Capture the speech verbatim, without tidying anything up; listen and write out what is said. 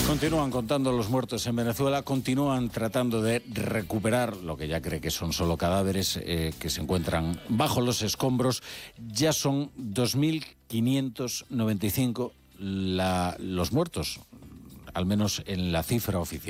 Continúan contando los muertos en Venezuela, continúan tratando de recuperar lo que ya cree que son solo cadáveres eh, que se encuentran bajo los escombros. Ya son dos mil quinientos noventa y cinco la, los muertos, al menos en la cifra oficial.